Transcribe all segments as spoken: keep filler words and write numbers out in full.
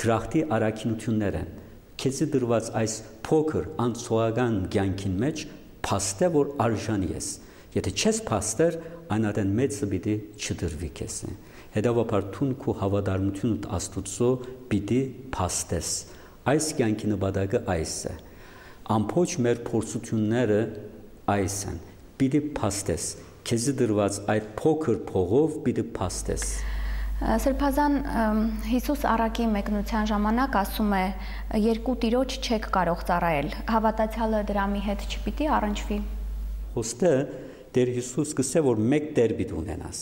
դրախտի առաքինություններ են։ Քեզի դրված այս փոքր անցողական կյանքին մեջ փաստե որ արժանի ես։ Եթե չես փաստեր, այնադեն մեծը պիտի չդրվի քեզ։ Հետևաբար թուն քո հավատարմությունդ Աստուծո պիտի փաստես։ Այս կյանքի նպատակը այս է։ Ամբողջ մեր փորձությունները այս են։ Պիտի փաստես։ Քեզի դրված այդ փոքր փողով պիտի փաստես։ Սրբազան Հիսուս առակի մեկնության ժամանակ ասում է երկու տիրոջ չեք կարող ծառայել։ Հավատացյալը դրամի հետ չպիտի առնչվի։ Ոստը Տեր Հիսուս կսե որ մեկ տեր պիտի ունենաս։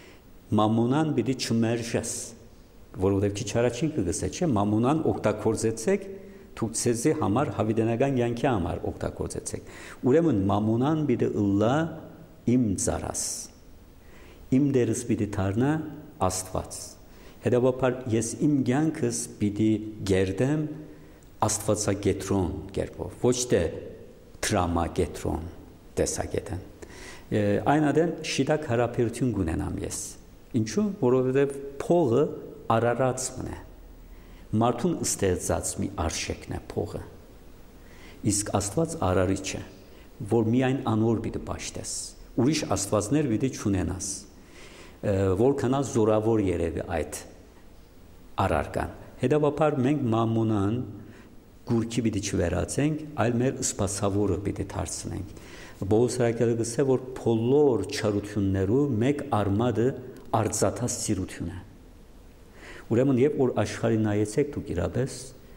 Մամոնան պիտի չմերժես, որովհետև քիչ առաջին կգսե, չէ՞, մամոնան օգտագործեցեք, դուք ցեզի համար հավիտենական յանքի համար օգտագործեցեք։ Ուրեմն մամոնան պիտի ըլլա իմ ծառաս։ Իմ դերս պիտի դառնա Աստված։ Հետևաբար ես իմ կյանքս պիտի գերդեմ աստվածագետրոն կերպով, ոչ թե դրամագետրոն տեսակետն։ Այնադեն շիտակ հարաբերություն կունենամ ես։ Ինչու՞, որովհետև փողը արարածն է։ Մարդուն ստեղծած մի արժեքն է փողը։ Իսկ Աստված արարիչ է, որ միայն անոր պիտի պաշտես։ Ուրիշ աստվածներ պիտի չունենաս։ Որքանա զորավոր երևի այդ արարգան։ Հետևաբար մենք մամոնան գուրքի պիտի չվերածենք, այլ մեր սպասավորը պիտի դարձնենք։ Պողոս առաքյալը գսե որ բոլոր չարություններու մեկ արմատը արծաթած սիրություն է։ Ուրեմն երբ որ աշխարհի նայեցեք դուք իրապես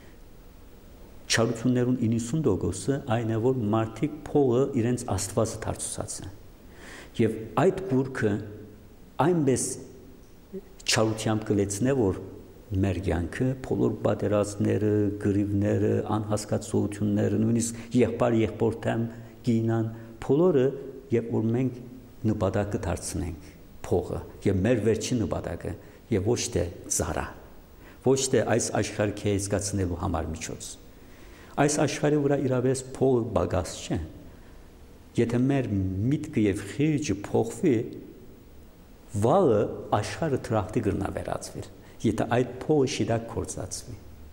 չարություններուն իննսուն տոկոսը այն է որ մարդիկ փողը իրենց Աստվածը դարձուցած են։ Եվ այդ գուրքը այնպես չարությամբ կլեցնե որ մեր կյանքը բոլոր պատերազմները, գրիվները, անհասկացությունները, նույնիսկ եղբայր եղբորտեմ գինան, բոլորը երբ որ մենք նպատակը դարձնենք փողը եւ մեր վերջին նպատակը եւ ոչ թե ծառա, ոչ թե այս աշխարհը կհեզկացնելու համար միջոց։ Այս աշխարհի վրա իրավես փողը բագաս չէ։ Եթե մեր միտքը եւ խիղճը փոխվի, վաղը աշխարհը դրախտի կգնա վերածվի։ Եթե այդ փողը շիդակ կործածվի։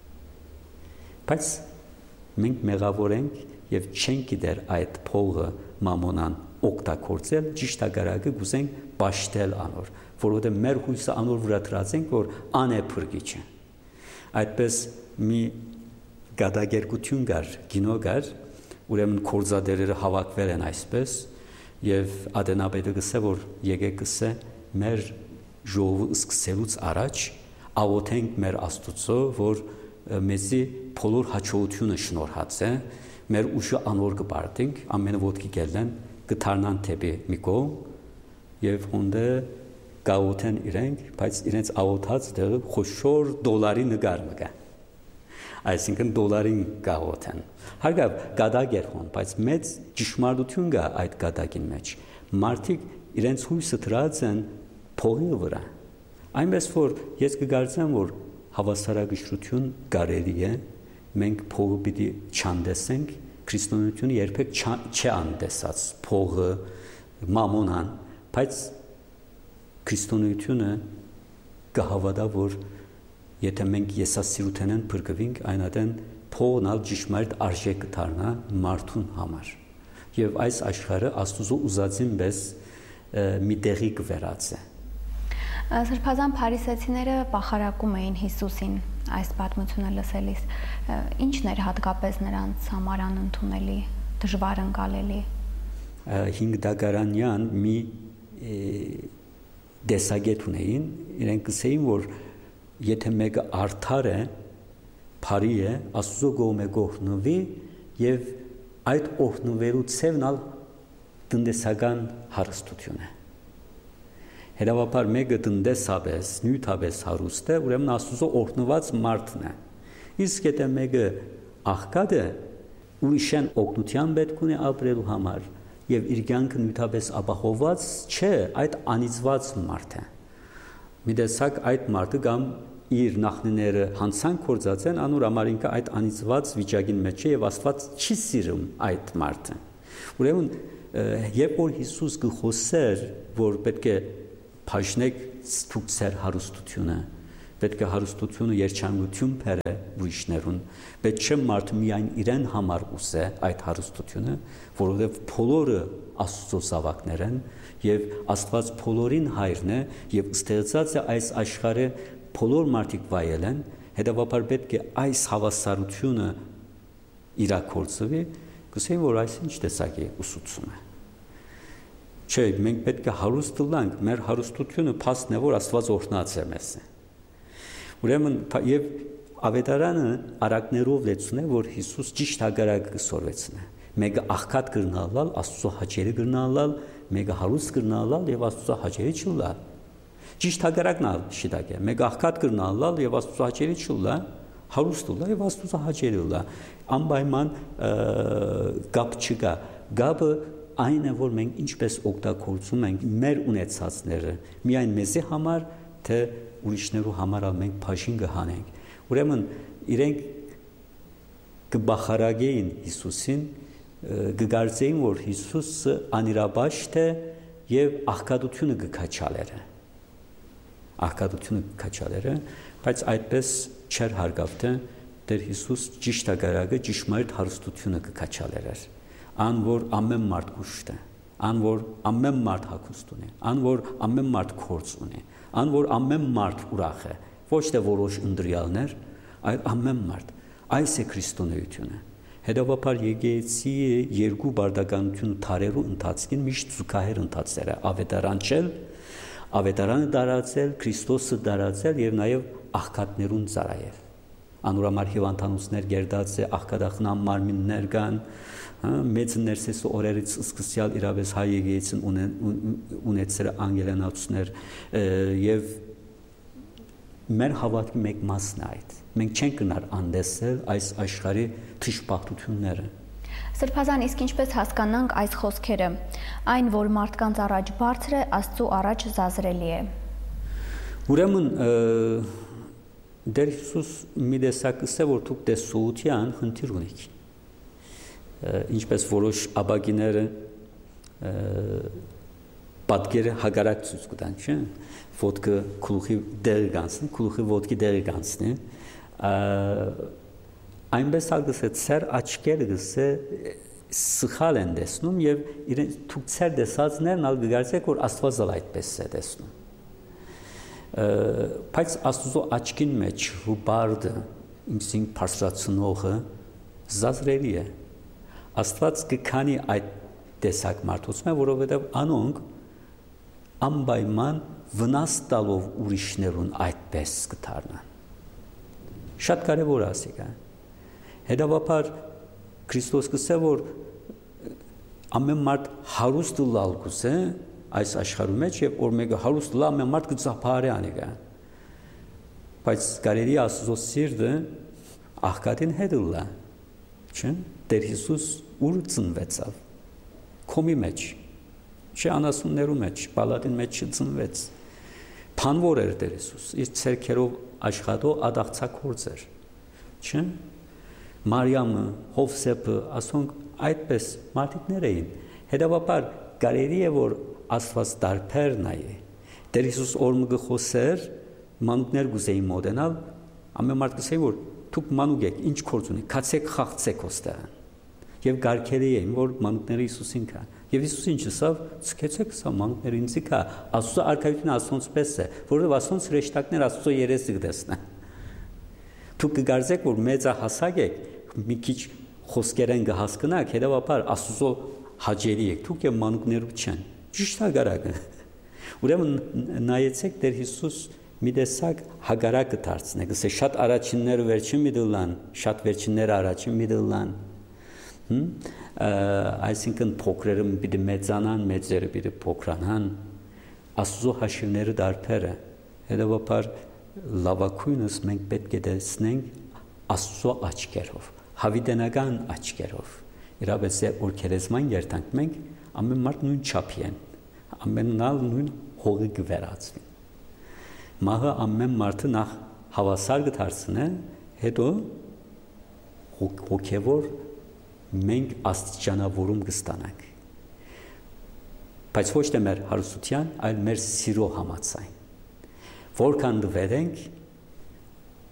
Բայց մենք մեղավոր ենք եւ չենք գիտեր այդ փողը մամոնան օգտագործել, ճիշտ ագարակը գուզենք պաշտել անոր, որովհետեւ մեր հույսը անոր վրա դրած ենք, որ անեփրկիչ է։ Այդպես մի գադագերգություն կար, գինո կար, ուրեմն կորզադերերը հավաքվել են այսպես եւ ադենաբեդը գսե որ եկեք գսե մեր ժողովը սկսելուց առաջ աղոթենք մեր Աստուծո, որ մեզի բոլոր հաջողությունը շնորհած է, մեր ուժը անոր կբարդենք, ամենը ոտքի գելեն, կթարնան թեպի մի կողմ եւ հոնդը գաղոթեն իրենք, բայց իրենց աղոթած դերը խոշոր դոլարի նկար մկա։ Այսինքն դոլարին գաղոթեն։ Հարգավ գադակ էր հոն, բայց մեծ ճշմարտություն կա այդ գադակին մեջ։ Մարդիկ իրենց հույսը դրած են փողի վրա։ Այնպես որ ես կգործեմ որ հավասարակշռություն կարելի է, մենք փողը պիտի չանդեսենք, քրիստոնեությունը երբեք չի անդեսած փողը, մամոնան, բայց քրիստոնեությունը կհավատա որ եթե մենք եսասիրութենեն փրկվենք, այնադեն փողն ալ ճշմարիտ արժեք կդառնա մարդուն համար։ Եվ այս աշխարհը Աստուծո ուզածին պես մի տեղի կվերածի։ Սրբազան փարիսեցիները բախարակում էին Հիսուսին այս պատմությունը լսելիս։ Ինչն էր հատկապես նրանց համար անընդունելի, դժվար ընկալելի։ Հինգ դագարանյան մի դեսագետ ունեին, իրենք ասեին որ եթե մեկը արդար է, բարի է, Աստծո կողմէ գողնվի եւ այդ օրհնվելու ցևն ալ տնտեսական հարստություն է։ Հետևաբար մեկը տնտեսապես, նյութապես հարուստ է, ուրեմն Աստծո օրհնված մարդն է։ Իսկ եթե մեկը աղքատ է, ուրիշեն օգնության պետք ունի ապրելու համար եւ իր կյանքը նյութապես ապահովված չէ, այդ անիծված մարդ է։ Մի տեսակ այդ մարդը կամ իր նախնիները հանցանք կործած են, անոր համար ինքը այդ անիծված վիճակին մեջ է եւ Աստված չի սիրում այդ մարդը։ Ուրեմն երբ որ Հիսուս կխոսեր, որ պետք է բաժնեք ցուցեր հարստությունը, պետք է հարստությունը երջանկություն բերե ուրիշներուն, պետք չէ մարդը միայն իրեն համար ուզե այդ հարստությունը, որովհետև բոլորը Աստծո զավակներ են եւ Աստված բոլորին հայրն է եւ ստեղծած է այս աշխարհը բոլոր մարդիկ վայել են, հետեւաբար պետք է այս հավասարությունը իրակորձվի, գուցե որ այս ինչ տեսակի ուսուցում է։ Չէ, մենք պետք է հարուստ լինենք, մեր հարստությունը փաստն է, որ Աստված օրհնած է մեզ։ Ուրեմն եւ Ավետարանը արակներով լեցուն է, որ Հիսուս ճիշտ հագարակ կսորվեցնե։ Մեկը աղքատ կրնալալ, Աստծո հաճելի կրնալալ, մեկը հարուստ կրնալալ եւ Աստծո հաճելի չլալ։ Ճիշտ հագարակն է շիտակը։ Մեկը աղքատ կրնալալ եւ Աստծո հաճելի չլա, հարուստ լա եւ Աստծո հաճելի լա։ Անպայման գապ չկա։ Գապը այն է, որ մենք ինչպես օգտագործում ենք մեր ունեցածները, միայն մեզի համար, թե ուրիշներու համար մենք բաժին կհանենք։ Ուրեմն իրենք կբախարագեին Հիսուսին, կգարձեին, որ Հիսուսը անիրաբաշտ է եւ աղքատությունը կքաչալեր է։ Աղքատությունը կքաչալեր է, բայց այդպես չէր հարգավ թե Տեր Հիսուս ճիշտ ագարակը ճշմարիտ հարստությունը կքաչալեր էր։ Ան որ ամեն մարդ կուշտ է, ան որ ամեն մարդ հագուստ ունի, ան որ ամեն մարդ կորց ունի, ան որ ամեն մարդ ուրախ է, ոչ թե որոշ ընտրյալներ, այլ ամեն մարդ։ Այս է քրիստոնեությունը։ Հետևաբար եկեղեցի երկու բարդականություն թարերու ընթացքին միշտ զուգահեռ ընթացել է, ավետարան չել, ավետարանը դարացել, Քրիստոսը դարացել եւ նաեւ աղքատներուն ծառայել։ Անուրամար հիվանդանոցներ գերդած է, աղքատախնամ մարմիններ կան, մեծ ներսես օրերից սկսյալ իրավես հայ եկեղեցին ունեցել անգելանացուներ եւ մեր հավատքի մեկ մասն է այդ։ Մենք չենք գնար անդեսել այս աշխարհի թշպախտությունները։ Սրբազան, իսկ ինչպես հասկանանք այս խոսքերը, այն, որ մարդկանց առաջ բարձր է, Աստծո առաջ զազրելի է։ Ուրեմն Դեր Հիսուս մի տեսակս է, որ դուք տեսողության խնդիր ունեք։ Ինչպես որոշ աբագիները պատկերը հագարակ ցույց կտան, չէ՞։ Ոտքը քլուխի դեր գանցնի, քլուխի ոտքի դեր գանցնի։ Այնպես ալգս է ծեր աչքերը գսե սխալ են տեսնում եւ իրեն դուք ծեր տեսածներն ալ գարցեք որ Աստված ալ այդպես է տեսնում։ Բայց Աստծո աչքին մեջ հուբարդը ինքսին բարձրացնողը զազրելի է։ Աստված կքանի այդ տեսակ մարդուց մե, որովհետև անոնք անպայման վնաս տալով ուրիշներուն այդպես կդառնան։ Շատ կարևոր ասիկ է։ Հետևաբար Քրիստոս կսե որ ամեն մարդ հարուստ լալ կուսե այս աշխարհում մեջ եւ որ մեկը հարուստ լա ամեն մարդ կծափարի անիկա։ Բայց կարելի Աստծո սիրտը աղքատին հետ լա։ Չէ՞։ Տեր Հիսուս ուր ծնվեցավ։ Քոմի մեջ։ Չէ անասուններու մեջ, պալատին մեջ չծնվեց։ Փանվոր էր Տեր Հիսուս, իր ցերքերով աշխատող ադաղցակորձ էր։ Չէ՞։ Մարիամը, Հովսեփը, ասոնք այդպես մարդիկներ էին։ Հետևաբար կարելի է որ Աստված դարբեր նայե։ Տեր Հիսուս օրը գխոսեր մանուկներ գուզեին մոդենալ, ամեն մարդ կսեի որ դուք մանուկ եք, ինչ գործ ունի, քացեք խաղցեք ոստեղան։ Եվ գարկելի էին որ մանուկները Հիսուսին կա։ Եվ Հիսուս ինչ ասավ, ցկեցեք սա մանուկները ինձի կա։ Աստծո արքայությունը Աստծոց պես է, որովհետև Աստծոց հրեշտակներ Աստծո երեսը կտեսնեն։ Դուք կգարձեք որ մեծահասակ եք, մի քիչ խոսքերեն կհասկանաք, հետևաբար Աստծո հաճելի եք, դուք եւ մանուկներու չեն։ Ճիշտ հագարակը։ Ուրեմն նայեցեք Տեր Հիսուս մի տեսակ հագարակը դարձնեք, ասե շատ առաջինները վերջին մի դլան, շատ վերջինները առաջին մի դլան։ Հմ այսինքն փոքրերը պիտի մեծանան, մեծերը պիտի փոքրանան։ Աստծո հաշիվները դարբեր է։ Հետևաբար լավակույնս մենք պետք է տեսնենք Աստծո աչքերով, հավիտենական աչքերով։ Իրավես է որ քերեզման երթանք մենք ամեն մարդ նույն չափի են, ամենալ նույն հողի կվերածվի։ Մահը ամեն մարդը նախ հավասար կդարձնե, հետո հոգևոր մենք աստիճանավորում կստանանք։ Բայց ոչ թե մեր հարստության, այլ մեր սիրո համաձայն։ Որքան դվերենք,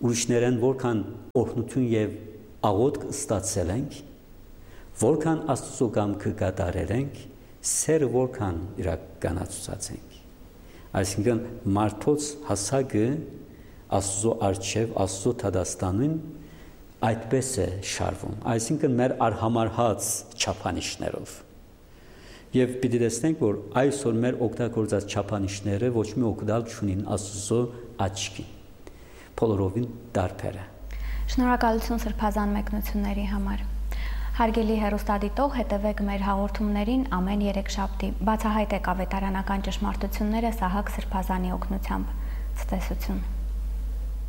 ուրիշներեն որքան օրհնություն եւ աղոթք ստացել ենք, որքան Աստծո կամքը կատարել ենք, սերը որքան իրականացուցած ենք։ Այսինքն մարդոց հասակը Աստծո արչև, Աստծո դատաստանին այդպես է շարվում, այսինքն մեր արհամարհած չափանիշներով։ Եվ պիտի տեսնենք, որ այսօր մեր օգտագործած չափանիշները ոչ մի օգտալ չունին Աստծո աչքին, բոլորովին տարբեր է։ Շնորհակալություն սրբազան մեկնությունների համար։ Հարգելի հեռուստադիտող, հետևեք մեր հաղորդումներին ամեն երեքշաբթի։ Բացահայտեք ավետարանական ճշմարտությունները Սահակ Սրբազանի օգնությամբ։ Ցտեսություն։